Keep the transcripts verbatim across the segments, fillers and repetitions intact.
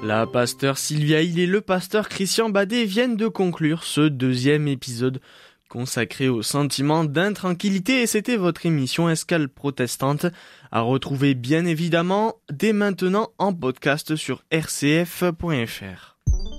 La pasteur Sylvia Hill et le pasteur Christian Badet viennent de conclure ce deuxième épisode consacré au sentiment d'intranquillité et c'était votre émission Escale protestante à retrouver bien évidemment dès maintenant en podcast sur r c f point f r.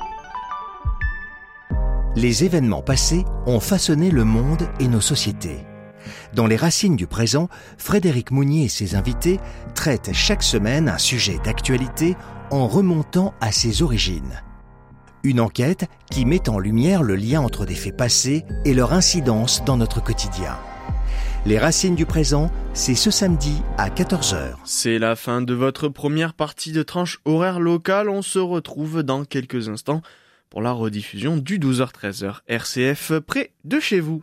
Les événements passés ont façonné le monde et nos sociétés. Dans les racines du présent, Frédéric Mounier et ses invités traitent chaque semaine un sujet d'actualité en remontant à ses origines. Une enquête qui met en lumière le lien entre des faits passés et leur incidence dans notre quotidien. Les racines du présent, c'est ce samedi à quatorze heures. C'est la fin de votre première partie de tranche horaire locale. On se retrouve dans quelques instants pour la rediffusion du douze heures treize heures R C F près de chez vous.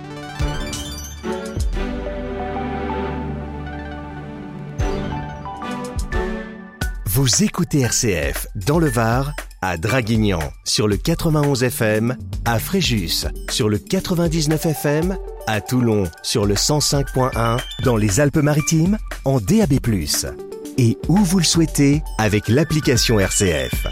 Vous écoutez R C F dans le Var, à Draguignan sur le quatre-vingt-onze F M, à Fréjus sur le quatre-vingt-dix-neuf F M, à Toulon sur le cent cinq point un, dans les Alpes-Maritimes en D A B plus, et où vous le souhaitez avec l'application R C F.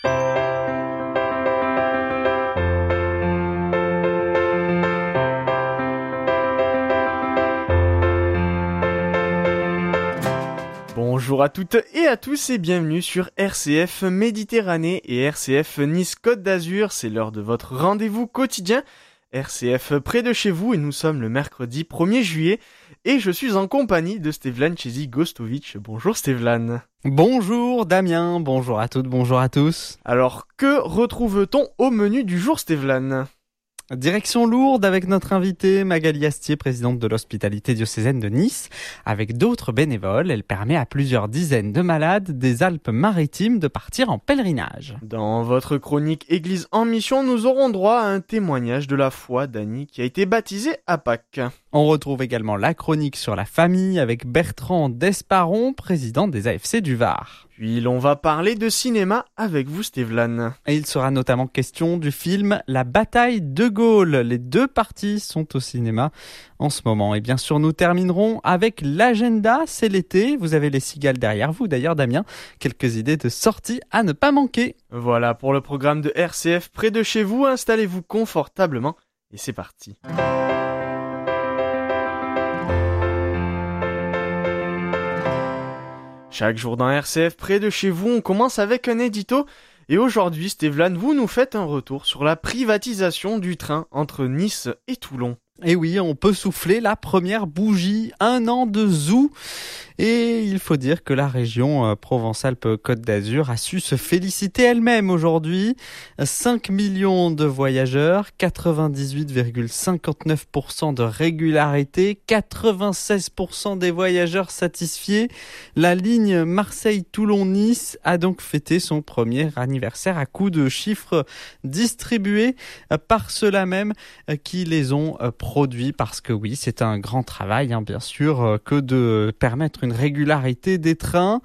Bonjour à toutes et à tous et bienvenue sur R C F Méditerranée et R C F Nice Côte d'Azur. C'est l'heure de votre rendez-vous quotidien R C F près de chez vous et nous sommes le mercredi premier juillet et je suis en compagnie de Stevlan Chezi-Gostovic. Bonjour Stevlan. Bonjour Damien, bonjour à toutes, bonjour à tous. Alors que retrouve-t-on au menu du jour Stevlan ? Direction Lourdes avec notre invitée Magali Astier, présidente de l'hospitalité diocésaine de Nice. Avec d'autres bénévoles, elle permet à plusieurs dizaines de malades des Alpes-Maritimes de partir en pèlerinage. Dans votre chronique Église en mission, nous aurons droit à un témoignage de la foi d'Annie qui a été baptisée à Pâques. On retrouve également la chronique sur la famille avec Bertrand Desparon, président des A F C du Var. Puis l'on va parler de cinéma avec vous Stevlan. Et il sera notamment question du film La bataille de Gaulle. Les deux parties sont au cinéma en ce moment. Et bien sûr, nous terminerons avec l'agenda. C'est l'été. Vous avez les cigales derrière vous. D'ailleurs, Damien, quelques idées de sorties à ne pas manquer. Voilà pour le programme de R C F près de chez vous. Installez-vous confortablement et c'est parti. Chaque jour dans R C F près de chez vous, on commence avec un édito. Et aujourd'hui, Stevlan, vous nous faites un retour sur la privatisation du train entre Nice et Toulon. Et oui, on peut souffler la première bougie, un an de zoo. Et il faut dire que la région Provence-Alpes-Côte d'Azur a su se féliciter elle-même aujourd'hui. cinq millions de voyageurs, quatre-vingt-dix-huit virgule cinquante-neuf pour cent de régularité, quatre-vingt-seize pour cent des voyageurs satisfaits. La ligne Marseille-Toulon-Nice a donc fêté son premier anniversaire à coup de chiffres distribués par ceux-là même qui les ont produits. Parce que oui, c'est un grand travail, hein, bien sûr, que de permettre une régularité des trains.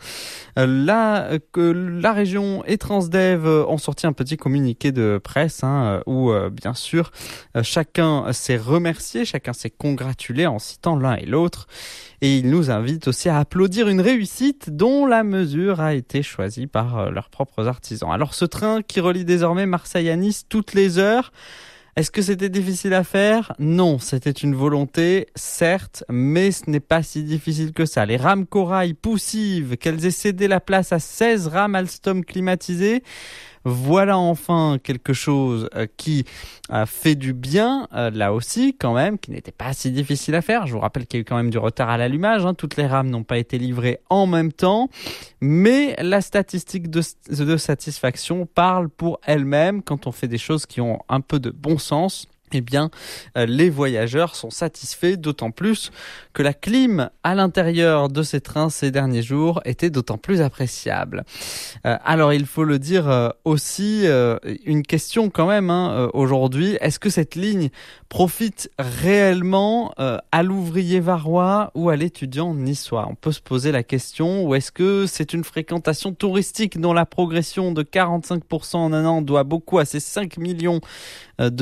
Là, que la région et Transdev ont sorti un petit communiqué de presse hein, où, bien sûr, chacun s'est remercié, chacun s'est congratulé en citant l'un et l'autre. Et ils nous invitent aussi à applaudir une réussite dont la mesure a été choisie par leurs propres artisans. Alors, ce train qui relie désormais Marseille à Nice toutes les heures, est-ce que c'était difficile à faire ? Non, c'était une volonté, certes, mais ce n'est pas si difficile que ça. Les rames corail poussives, qu'elles aient cédé la place à seize rames Alstom climatisées, voilà enfin quelque chose qui a fait du bien, là aussi quand même, qui n'était pas si difficile à faire. Je vous rappelle qu'il y a eu quand même du retard à l'allumage, hein. Toutes les rames n'ont pas été livrées en même temps, mais la statistique de, de satisfaction parle pour elle-même quand on fait des choses qui ont un peu de bon sens. Eh bien, euh, les voyageurs sont satisfaits, d'autant plus que la clim à l'intérieur de ces trains ces derniers jours était d'autant plus appréciable. Euh, alors, il faut le dire euh, aussi, euh, une question quand même hein, euh, aujourd'hui, est-ce que cette ligne profite réellement euh, à l'ouvrier varois ou à l'étudiant niçois ? On peut se poser la question, ou est-ce que c'est une fréquentation touristique dont la progression de quarante-cinq pour cent en un an doit beaucoup à ces cinq millions de passagers ?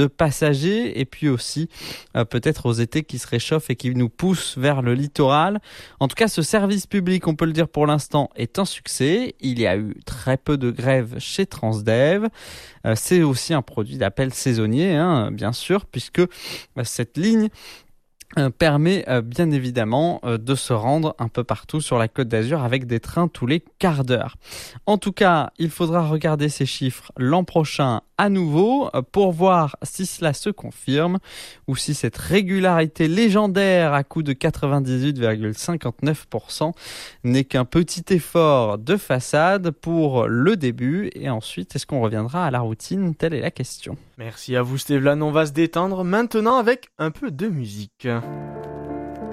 et puis aussi euh, peut-être aux étés qui se réchauffent et qui nous poussent vers le littoral. En tout cas, ce service public, on peut le dire pour l'instant, est un succès. Il y a eu très peu de grèves chez Transdev. Euh, c'est aussi un produit d'appel saisonnier, hein, bien sûr, puisque euh, cette ligne Euh, permet euh, bien évidemment euh, de se rendre un peu partout sur la Côte d'Azur avec des trains tous les quarts d'heure. En tout cas, il faudra regarder ces chiffres l'an prochain à nouveau euh, pour voir si cela se confirme ou si cette régularité légendaire à coût de quatre-vingt-dix-huit virgule cinquante-neuf pour cent n'est qu'un petit effort de façade pour le début, et ensuite est-ce qu'on reviendra à la routine? Telle est la question. Merci à vous Stevlan, on va se détendre maintenant avec un peu de musique.